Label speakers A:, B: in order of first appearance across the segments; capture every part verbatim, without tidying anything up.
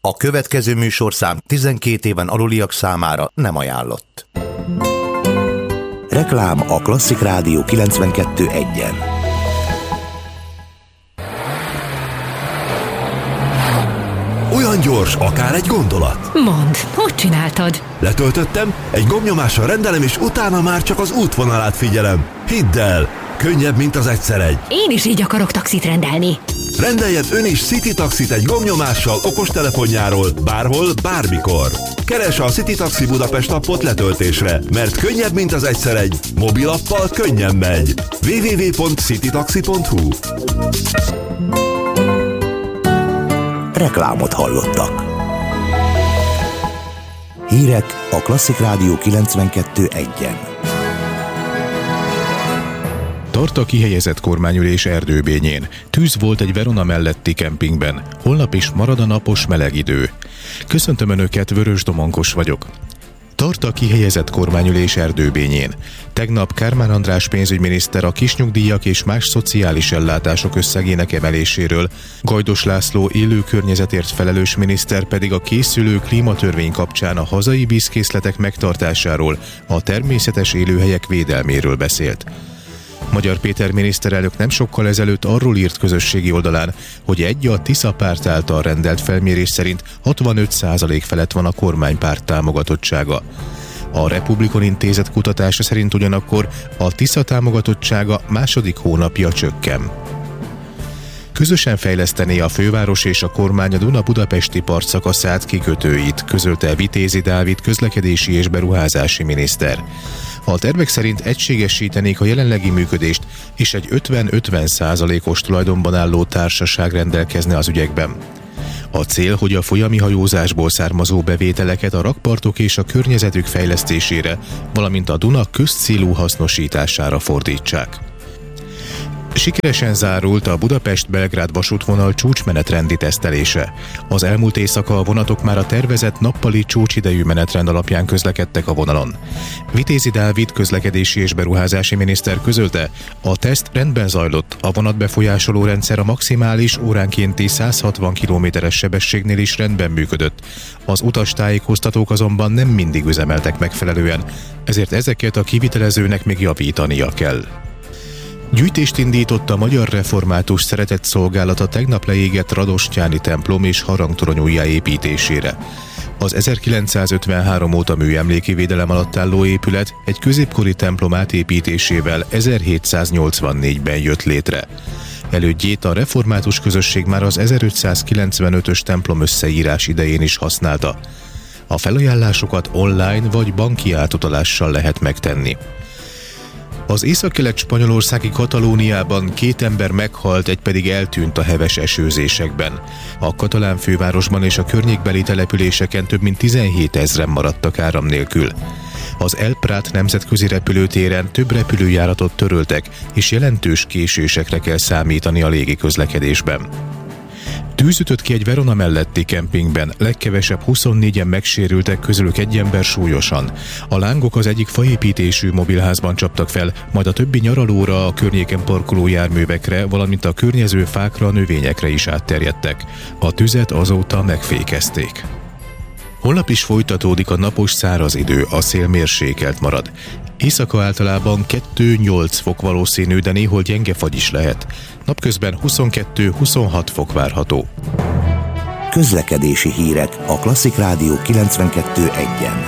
A: A következő műsorszám tizenkét éven aluliak számára nem ajánlott. Reklám a Klasszik Rádió kilencvenkettő egyen.
B: Olyan gyors, akár egy gondolat.
C: Mondd, hogy csináltad?
B: Letöltöttem, egy gombnyomással rendelem, és utána már csak az útvonalát figyelem. Hidd el, könnyebb, mint az egyszer egy.
C: Én is így akarok taxit rendelni.
B: Rendeljen ön is City Taxit egy gombnyomással okostelefonjáról, bárhol, bármikor. Keresse a City Taxi Budapest appot letöltésre, mert könnyebb, mint az egyszer egy. Mobilappal könnyen megy. double-u double-u double-u pont citytaxi pont hu
A: Reklámot hallottak. Hírek a Klasszik Rádió kilencvenkettő egyen.
D: Tart a kihelyezett kormányülés Erdőbényén. Tűz volt egy Verona melletti kempingben. Holnap is marad a napos meleg idő. Köszöntöm Önöket, Vörös Domonkos vagyok. Tart a kihelyezett kormányülés Erdőbényén. Tegnap Kármán András pénzügyminiszter a kisnyugdíjak és más szociális ellátások összegének emeléséről, Gajdos László élő környezetért felelős miniszter pedig a készülő klímatörvény kapcsán a hazai vízkészletek megtartásáról, a természetes élőhelyek védelméről beszélt. Magyar Péter miniszterelnök nem sokkal ezelőtt arról írt közösségi oldalán, hogy egy a Tisza párt által rendelt felmérés szerint hatvanöt százalék felett van a kormánypárt támogatottsága. A Republikon Intézet kutatása szerint ugyanakkor a Tisza támogatottsága második hónapja csökken. Közösen fejlesztené a főváros és a kormány a Duna-Budapesti partszakaszát kikötőit, közölte Vitézi Dávid közlekedési és beruházási miniszter. A tervek szerint egységesítenék a jelenlegi működést, és egy ötven-ötven százalékos tulajdonban álló társaság rendelkezne az ügyekben. A cél, hogy a folyami hajózásból származó bevételeket a rakpartok és a környezetük fejlesztésére, valamint a Duna közcélú hasznosítására fordítsák. Sikeresen zárult a Budapest-Belgrád vasútvonal csúcsmenetrendi tesztelése. Az elmúlt éjszaka a vonatok már a tervezett nappali csúcsidejű menetrend alapján közlekedtek a vonalon. Vitézi Dávid közlekedési és beruházási miniszter közölte, a teszt rendben zajlott, a vonatbefolyásoló rendszer a maximális óránkénti száz hatvan kilométeres sebességnél is rendben működött. Az utastájékoztatók azonban nem mindig üzemeltek megfelelően, ezért ezeket a kivitelezőnek még javítania kell. Gyűjtést indított a Magyar Református Szeretetszolgálata tegnap leégett Radostyáni templom és harangtorony újjáépítésére. Az ezerkilencszázötvenhárom óta műemléki védelem alatt álló épület egy középkori templom átépítésével ezerhétszáznyolcvannégyben jött létre. Elődjét a református közösség már az ezerötszázkilencvenötös templom összeírás idején is használta. A felajánlásokat online vagy banki átutalással lehet megtenni. Az északkelet-spanyolországi Katalóniában két ember meghalt, egy pedig eltűnt a heves esőzésekben. A katalán fővárosban és a környékbeli településeken több mint tizenhétezren maradtak áram nélkül. Az El Prat nemzetközi repülőtéren több repülőjáratot töröltek, és jelentős késésekre kell számítani a légiközlekedésben. Tűz ütött ki egy Verona melletti kempingben, legkevesebb huszonnégyen megsérültek, közülük egy ember súlyosan. A lángok az egyik faépítésű mobilházban csaptak fel, majd a többi nyaralóra, a környéken parkoló járművekre, valamint a környező fákra, növényekre is átterjedtek. A tüzet azóta megfékezték. Holnap is folytatódik a napos száraz idő, a szél mérsékelt marad. Éjszaka általában kettő-nyolc fok valószínű, de néhol gyenge fagy is lehet. Napközben huszonkettő-huszonhat fok várható.
A: Közlekedési hírek a Klasszik Rádió kilencvenkettő egyen.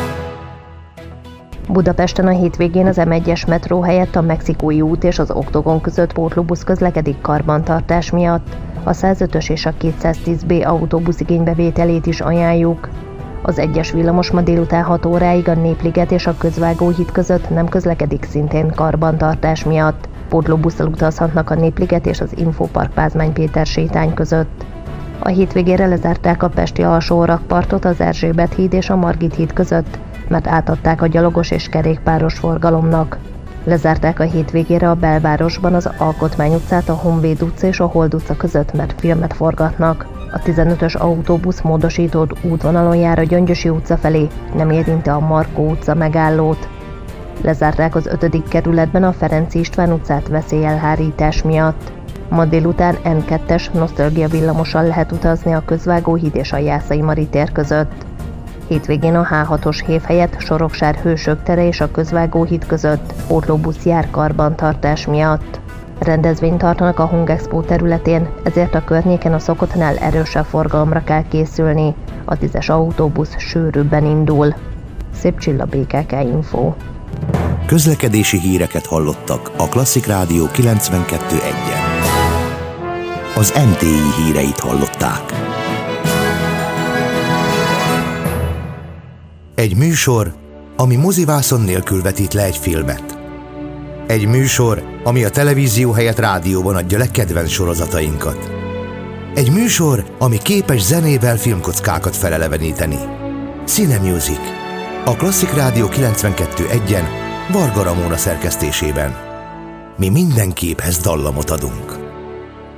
E: Budapesten a hétvégén az em egyes metró helyett a Mexikói út és az Oktogon között pótlóbusz közlekedik karbantartás miatt. A százötös és a kétszáztíz bé autóbusz igénybevételét is ajánljuk. Az egyes villamos ma délután hat óráig a Népliget és a Közvágóhíd között nem közlekedik szintén karbantartás miatt. Pótlóbusszal utazhatnak a Népliget és az Infopark Pázmány Péter sétány között. A hétvégére lezárták a pesti alsó rakpartot az Erzsébet híd és a Margit híd között, mert átadták a gyalogos és kerékpáros forgalomnak. Lezárták a hétvégére a belvárosban az Alkotmány utcát, a Honvéd utca és a Hold utca között, mert filmet forgatnak. A tizenötös autóbusz módosított útvonalon jár a Gyöngyösi utca felé, nem érinti a Markó utca megállót. Lezárták az ötödik kerületben a Ferenc István utcát veszélyelhárítás miatt. Ma délután en kettes nosztalgia villamossal lehet utazni a Közvágóhíd és a Jászai Mari tér között. Hétvégén a há hatos hév helyett Soroksár Hősök tere és a Közvágóhíd között pótlóbusz jár karbantartás miatt. Rendezvényt tartanak a Hungexpo területén, ezért a környéken a szokottnál erősebb forgalomra kell készülni. A tízes autóbusz sűrűbben indul. Szép Csilla, bé ká ká Info.
A: Közlekedési híreket hallottak a Klasszik Rádió kilencvenkettő egyen. Az em té i híreit hallották. Egy műsor, ami mozivászon nélkül vetít le egy filmet. Egy műsor, ami a televízió helyett rádióban adja le kedvenc sorozatainkat. Egy műsor, ami képes zenével filmkockákat feleleveníteni. Cine Music. A Klasszik Rádió kilencvenkettő egyen Varga Ramóna szerkesztésében. Mi minden képhez dallamot adunk.